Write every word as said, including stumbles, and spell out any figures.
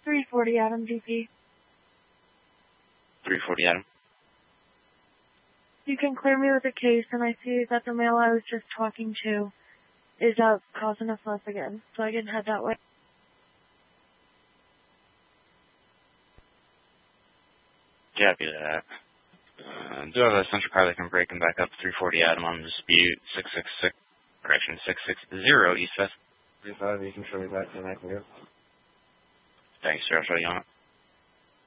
three forty Adam G P. three forty Adam. You can clear me with a case, and I see that the male I was just talking to is out causing a fuss again, so I can head that way. Yeah, do that. Uh, do have a central car that can break and back up three forty Adam on dispute six six six, correction, six six zero East West. three five, you can show me back and I can go. Thanks, sir. I'll show you on it.